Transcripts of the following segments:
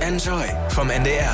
Enjoy vom NDR.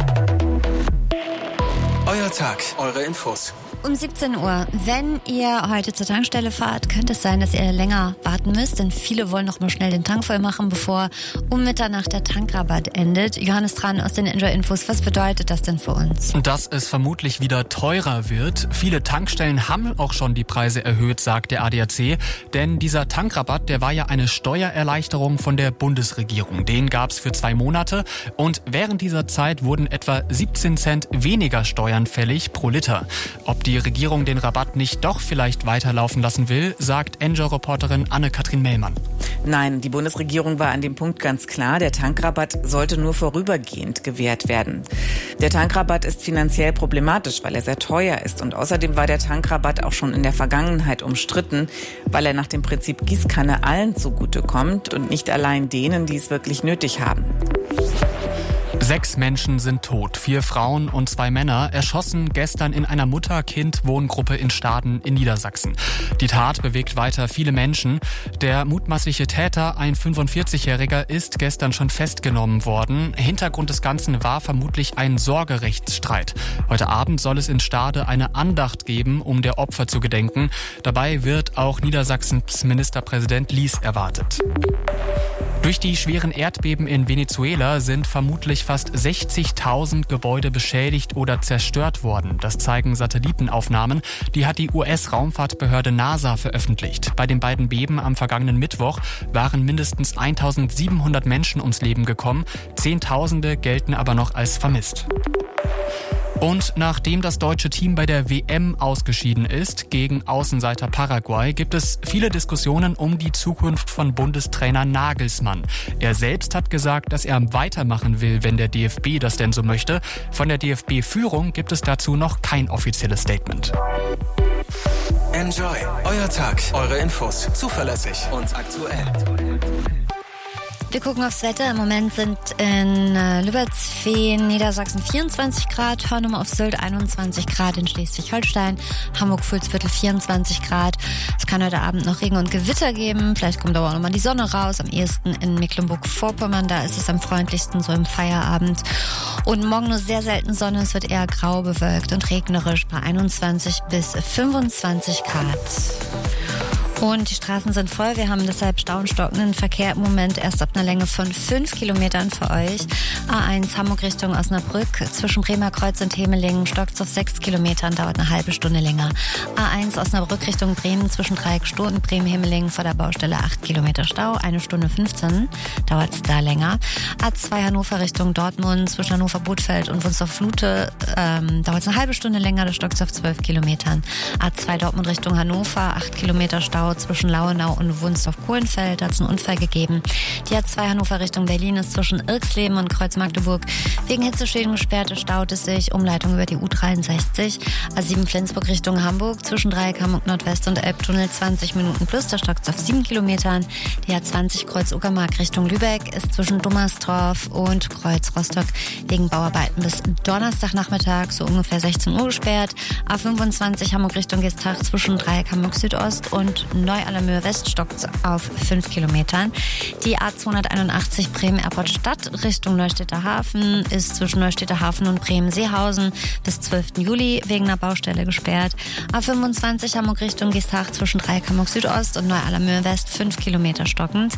Euer Tag, eure Infos. Um 17 Uhr. Wenn ihr heute zur Tankstelle fahrt, könnte es sein, dass ihr länger warten müsst, denn viele wollen noch mal schnell den Tank voll machen, bevor um Mitternacht der Tankrabatt endet. Johannes Tran aus den Enjoy-Infos. Was bedeutet das denn für uns? Dass es vermutlich wieder teurer wird. Viele Tankstellen haben auch schon die Preise erhöht, sagt der ADAC. Denn dieser Tankrabatt, der war ja eine Steuererleichterung von der Bundesregierung. Den gab es für 2 Monate. Und während dieser Zeit wurden etwa 17 Cent weniger Steuern fällig pro Liter. Ob die Regierung den Rabatt nicht doch vielleicht weiterlaufen lassen will, sagt Enjoy-Reporterin Anne-Kathrin Mellmann. Nein, die Bundesregierung war an dem Punkt ganz klar, der Tankrabatt sollte nur vorübergehend gewährt werden. Der Tankrabatt ist finanziell problematisch, weil er sehr teuer ist. Und außerdem war der Tankrabatt auch schon in der Vergangenheit umstritten, weil er nach dem Prinzip Gießkanne allen zugutekommt und nicht allein denen, die es wirklich nötig haben. 6 Menschen sind tot, 4 Frauen und 2 Männer, erschossen gestern in einer Mutter-Kind-Wohngruppe in Staden in Niedersachsen. Die Tat bewegt weiter viele Menschen. Der mutmaßliche Täter, ein 45-Jähriger, ist gestern schon festgenommen worden. Hintergrund des Ganzen war vermutlich ein Sorgerechtsstreit. Heute Abend soll es in Stade eine Andacht geben, um der Opfer zu gedenken. Dabei wird auch Niedersachsens Ministerpräsident Lies erwartet. Durch die schweren Erdbeben in Venezuela sind vermutlich fast 60.000 Gebäude beschädigt oder zerstört worden. Das zeigen Satellitenaufnahmen. Die hat die US-Raumfahrtbehörde NASA veröffentlicht. Bei den beiden Beben am vergangenen Mittwoch waren mindestens 1.700 Menschen ums Leben gekommen. Zehntausende gelten aber noch als vermisst. Und nachdem das deutsche Team bei der WM ausgeschieden ist gegen Außenseiter Paraguay, gibt es viele Diskussionen um die Zukunft von Bundestrainer Nagelsmann. Er selbst hat gesagt, dass er weitermachen will, wenn der DFB das denn so möchte. Von der DFB-Führung gibt es dazu noch kein offizielles Statement. Enjoy, euer Tag, eure Infos, zuverlässig und aktuell. Wir gucken aufs Wetter. Im Moment sind in Lüberzfehn, Niedersachsen 24 Grad, Hörnum auf Sylt 21 Grad, in Schleswig-Holstein, Hamburg-Fuhlsbüttel 24 Grad. Es kann heute Abend noch Regen und Gewitter geben. Vielleicht kommt aber auch nochmal die Sonne raus. Am ehesten in Mecklenburg-Vorpommern, da ist es am freundlichsten, so im Feierabend. Und morgen nur sehr selten Sonne. Es wird eher grau bewölkt und regnerisch bei 21 bis 25 Grad. Und die Straßen sind voll. Wir haben deshalb stockenden Verkehr im Moment erst ab einer Länge von 5 Kilometern für euch. A1 Hamburg Richtung Osnabrück. Zwischen Bremer Kreuz und Hemelingen stockt es auf 6 Kilometern, dauert eine halbe Stunde länger. A1 Osnabrück Richtung Bremen zwischen Dreieck Sturm und Bremen-Hemelingen vor der Baustelle 8 Kilometer Stau, 1 Stunde 15, dauert es da länger. A2 Hannover Richtung Dortmund zwischen Hannover-Bothfeld und Wunstorf-Flute dauert es eine halbe Stunde länger, da stockt es auf 12 Kilometern. A2 Dortmund Richtung Hannover, 8 Kilometer Stau zwischen Lauenau und Wunstorf-Kohlenfeld. Da hat es einen Unfall gegeben. Die A2 Hannover Richtung Berlin ist zwischen Irxleben und Kreuz-Magdeburg wegen Hitzeschäden gesperrt. Es staut es sich. Umleitung über die U63. A7 Flensburg Richtung Hamburg zwischen Dreieck Hamburg Nordwest und Elbtunnel 20 Minuten plus. Da stockt es auf 7 Kilometern. Die A20 Kreuz-Uckermark Richtung Lübeck ist zwischen Dummersdorf und Kreuz-Rostock wegen Bauarbeiten bis Donnerstagnachmittag so ungefähr 16 Uhr gesperrt. A25 Hamburg Richtung Gestach zwischen Dreieck Hamburg Südost und Neu-Allermöhe West stockt auf 5 Kilometern. Die A281 Bremen Airport Stadt Richtung Neustädter Hafen ist zwischen Neustädter Hafen und Bremen-Seehausen bis 12. Juli wegen einer Baustelle gesperrt. A25 Hamburg Richtung Gestach zwischen Dreieck Hamburg Südost und Neu-Allermöhe West 5 Kilometer stockend.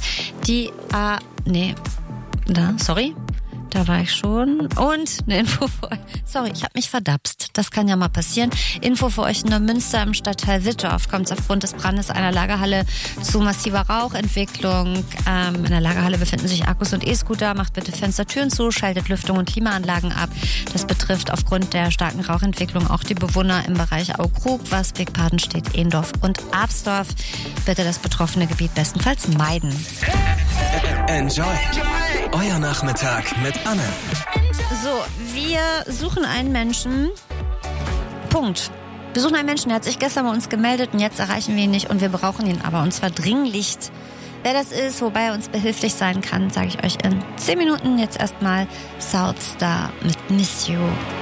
Da war ich schon. Und eine Info für euch. Sorry, ich habe mich verdapst. Das kann ja mal passieren. Info für euch in Neumünster im Stadtteil Wittorf kommt es aufgrund des Brandes einer Lagerhalle zu massiver Rauchentwicklung. In der Lagerhalle befinden sich Akkus und E-Scooter. Macht bitte Fenster, Türen zu, schaltet Lüftung und Klimaanlagen ab. Das betrifft aufgrund der starken Rauchentwicklung auch die Bewohner im Bereich Aukrug, Wasbeck, Padenstedt, Ehendorf und Absdorf. Bitte das betroffene Gebiet bestenfalls meiden. Enjoy. Euer Nachmittag mit Anne. So, wir suchen einen Menschen. Punkt. Wir suchen einen Menschen, der hat sich gestern bei uns gemeldet und jetzt erreichen wir ihn nicht und wir brauchen ihn aber und zwar dringlich. Wer das ist, wobei er uns behilflich sein kann, sage ich euch in 10 Minuten. Jetzt erstmal South Star mit Miss You.